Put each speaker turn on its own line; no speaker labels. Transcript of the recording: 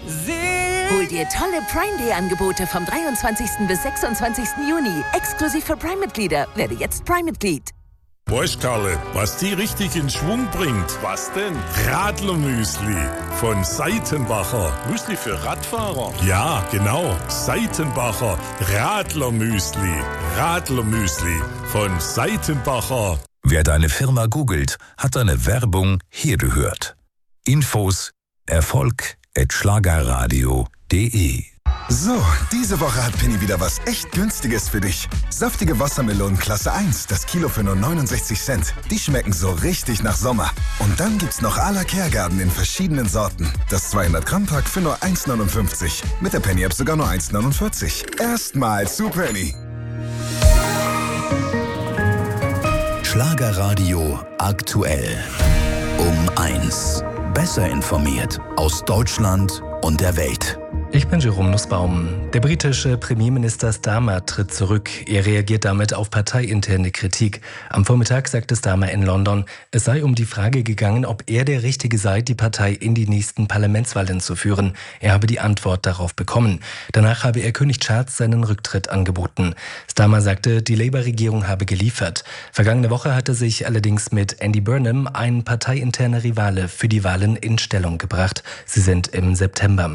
Hol dir tolle Prime Day Angebote vom 23. bis 26. Juni. Exklusiv für Prime-Mitglieder. Werde jetzt Prime-Mitglied.
Weißt, Karle, was die richtig in Schwung bringt?
Was denn?
Radlermüsli von Seitenbacher.
Müsli für Radfahrer?
Ja, genau. Seitenbacher Radlermüsli. Radlermüsli von Seitenbacher.
Wer deine Firma googelt, hat deine Werbung hier gehört. Infos erfolg@schlagerradio.de.
So, diese Woche hat Penny wieder was echt Günstiges für dich. Saftige Wassermelonen Klasse 1, das Kilo für nur 69 Cent. Die schmecken so richtig nach Sommer. Und dann gibt's noch à la Kehrgarten in verschiedenen Sorten. Das 200-Gramm-Pack für nur 1,59. Mit der Penny-App sogar nur 1,49. Erstmal zu Penny.
Schlagerradio aktuell. Um 1. Besser informiert aus Deutschland und der Welt.
Ich bin Jerome Nussbaum. Der britische Premierminister Starmer tritt zurück. Er reagiert damit auf parteiinterne Kritik. Am Vormittag sagte Starmer in London, es sei um die Frage gegangen, ob er der Richtige sei, die Partei in die nächsten Parlamentswahlen zu führen. Er habe die Antwort darauf bekommen. Danach habe er König Charles seinen Rücktritt angeboten. Starmer sagte, die Labour-Regierung habe geliefert. Vergangene Woche hatte sich allerdings mit Andy Burnham ein parteiinterner Rivale für die Wahlen in Stellung gebracht. Sie sind im September.